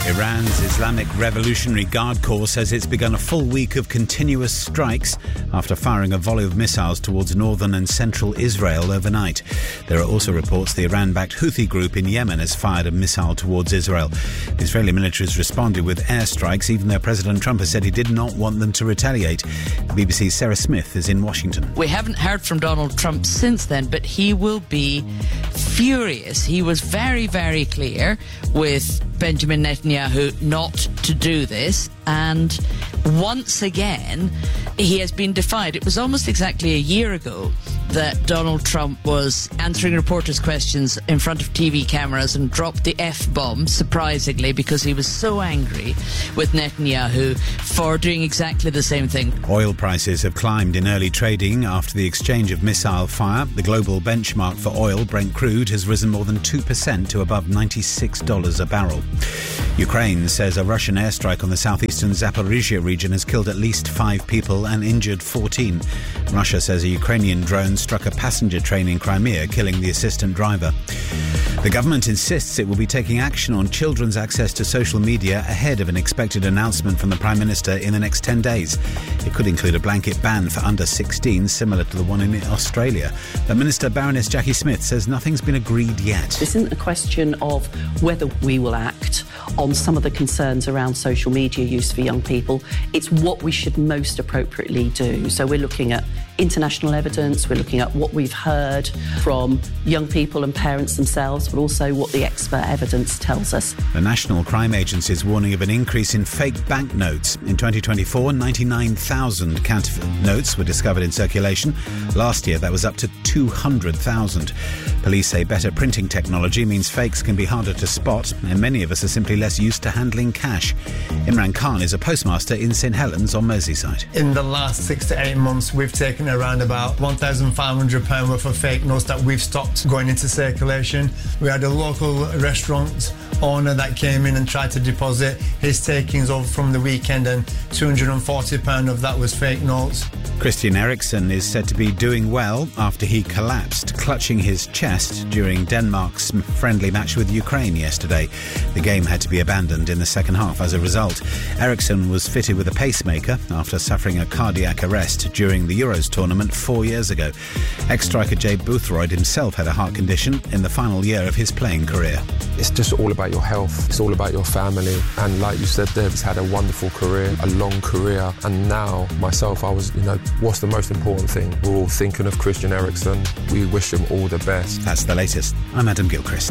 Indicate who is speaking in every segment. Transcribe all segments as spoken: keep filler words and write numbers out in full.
Speaker 1: Iran's Islamic Revolutionary Guard Corps says it's begun a full week of continuous strikes after firing a volley of missiles towards northern and central Israel overnight. There are also reports the Iran-backed Houthi group in Yemen has fired a missile towards Israel. The Israeli military has responded with airstrikes, even though President Trump has said he did not want them to retaliate. The B B C's Sarah Smith is in Washington.
Speaker 2: We haven't heard from Donald Trump since then, but he will be furious. He was very, very clear with Benjamin Netanyahu not to do this, and once again he has been defied. It was almost exactly a year ago that Donald Trump was answering reporters' questions in front of T V cameras and dropped the F-bomb, surprisingly, because he was so angry with Netanyahu for doing exactly the same thing.
Speaker 1: Oil prices have climbed in early trading after the exchange of missile fire. The global benchmark for oil, Brent crude, has risen more than two percent to above ninety-six dollars a barrel. Ukraine says a Russian airstrike on the southeastern Zaporizhia region has killed at least five people and injured fourteen. Russia says a Ukrainian drone struck a passenger train in Crimea, killing the assistant driver. The government insists it will be taking action on children's access to social media ahead of an expected announcement from the Prime Minister in the next ten days. It could include a blanket ban for under sixteen, similar to the one in Australia. But Minister Baroness Jackie Smith says nothing's been agreed yet.
Speaker 3: This isn't a question of whether we will act on some of the concerns around social media use for young people. It's what we should most appropriately do. So we're looking at international evidence, we're looking at what we've heard from young people and parents themselves, but also what the expert evidence tells us.
Speaker 1: The National Crime Agency is warning of an increase in fake banknotes. In twenty twenty-four, ninety-nine thousand counterfeit notes were discovered in circulation. Last year, that was up to two hundred thousand. Police say better printing technology means fakes can be harder to spot, and many of us are simply less used to handling cash. Imran Khan is a postmaster in St Helens on Merseyside.
Speaker 4: In the last six to eight months, we've taken around about one thousand five hundred pounds worth of fake notes that we've stopped going into circulation. We had a local restaurant owner that came in and tried to deposit his takings over from the weekend, and two hundred forty pounds of that was fake notes.
Speaker 1: Christian Eriksen is said to be doing well after he collapsed, clutching his chest during Denmark's friendly match with Ukraine yesterday. The game had to be abandoned in the second half as a result. Eriksen was fitted with a pacemaker after suffering a cardiac arrest during the Euros tournament four years ago. Ex-striker Jay Boothroyd himself had a heart condition in the final year of his playing career.
Speaker 5: It's just all about your health. It's all about your family. And like you said, Deb's had a wonderful career, a long career. And now, myself, I was, you know, what's the most important thing? We're all thinking of Christian Eriksen. We wish him all the best.
Speaker 1: That's the latest. I'm Adam Gilchrist.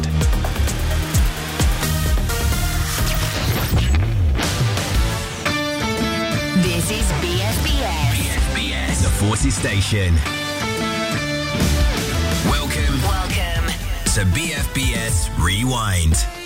Speaker 6: This is B F B S.
Speaker 7: B F B S, the Forces Station. Welcome.
Speaker 6: Welcome
Speaker 7: to B F B S Rewind.